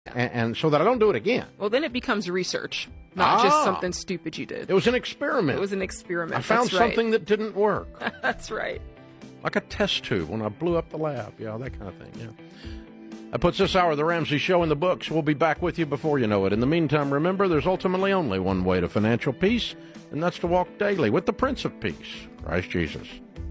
and so that I don't do it again. Well, then it becomes research, not just something stupid you did. It was an experiment. It was an experiment. I found something that didn't work. That's right. Like a test tube when I blew up the lab. Yeah, that kind of thing, yeah. That puts this hour of The Ramsey Show in the books. We'll be back with you before you know it. In the meantime, remember, there's ultimately only one way to financial peace, and that's to walk daily with the Prince of Peace, Christ Jesus.